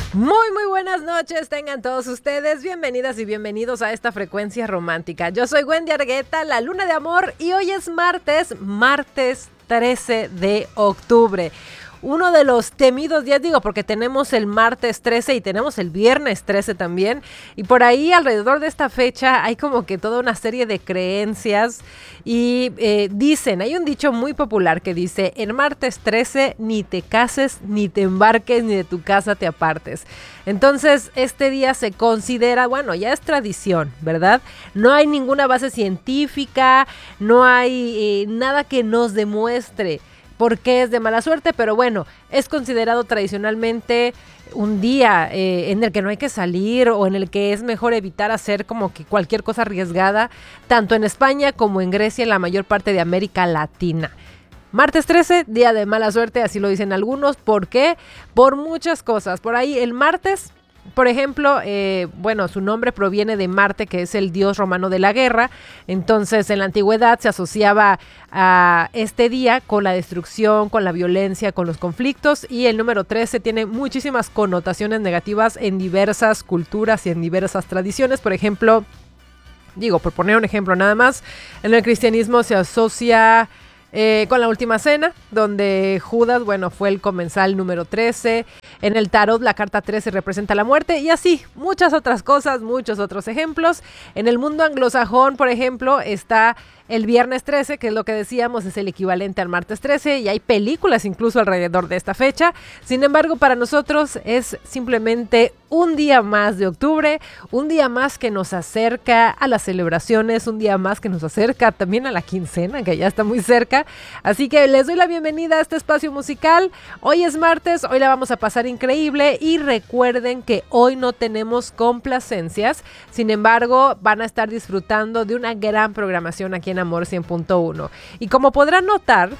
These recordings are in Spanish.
Muy buenas noches, tengan todos ustedes bienvenidas y bienvenidos a esta frecuencia romántica. Yo soy Wendy Argueta, la luna de amor, y hoy es martes 13 de octubre. Uno de los temidos días, porque tenemos el martes 13 y tenemos el viernes 13 también, y por ahí alrededor de esta fecha hay como que toda una serie de creencias y hay un dicho muy popular que dice: el martes 13 ni te cases, ni te embarques, ni de tu casa te apartes. Entonces este día se considera, ya es tradición, ¿verdad? No hay ninguna base científica, no hay nada que nos demuestre porque es de mala suerte, pero es considerado tradicionalmente un día en el que no hay que salir o en el que es mejor evitar hacer como que cualquier cosa arriesgada, tanto en España como en Grecia y en la mayor parte de América Latina. Martes 13, día de mala suerte, así lo dicen algunos. ¿Por qué? Por muchas cosas. Por ahí el martes, por ejemplo, su nombre proviene de Marte, que es el dios romano de la guerra. Entonces, en la antigüedad se asociaba a este día con la destrucción, con la violencia, con los conflictos. Y el número 13 tiene muchísimas connotaciones negativas en diversas culturas y en diversas tradiciones. Por ejemplo, por poner un ejemplo nada más, en el cristianismo se asocia con la última cena, donde Judas, fue el comensal número 13. En el tarot la carta 13 representa la muerte, y así, muchas otras cosas, muchos otros ejemplos. En el mundo anglosajón, por ejemplo, está el viernes 13, que es lo que decíamos, es el equivalente al martes 13, y hay películas incluso alrededor de esta fecha. Sin embargo, para nosotros es simplemente un día más de octubre, un día más que nos acerca a las celebraciones, un día más que nos acerca también a la quincena, que ya está muy cerca. Así que les doy la bienvenida a este espacio musical. Hoy es martes, hoy la vamos a pasar increíble, y recuerden que hoy no tenemos complacencias. Sin embargo, van a estar disfrutando de una gran programación aquí en Amor 100.1. Y como podrán notar,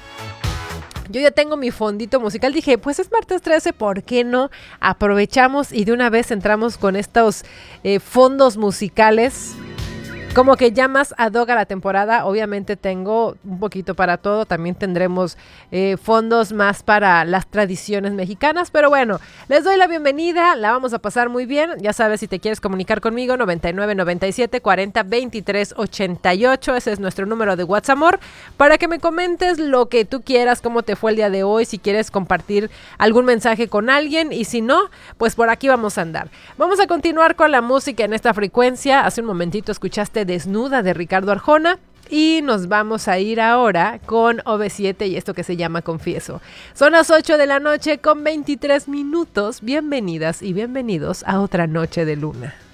yo ya tengo mi fondito musical. Dije, pues es martes 13, ¿por qué no? Aprovechamos y de una vez entramos con estos fondos musicales como que ya más ad hoc a la temporada. Obviamente tengo un poquito para todo. También tendremos fondos más para las tradiciones mexicanas. Pero les doy la bienvenida. La vamos a pasar muy bien. Ya sabes, si te quieres comunicar conmigo, 99 97 40 23 88. Ese es nuestro número de WhatsApp, para que me comentes lo que tú quieras, cómo te fue el día de hoy, si quieres compartir algún mensaje con alguien, y si no, pues por aquí vamos a andar. Vamos a continuar con la música en esta frecuencia. Hace un momentito escuchaste Desnuda de Ricardo Arjona, y nos vamos a ir ahora con OV7 y esto que se llama Confieso. Son las 8 de la noche con 23 minutos. Bienvenidas y bienvenidos a otra noche de luna.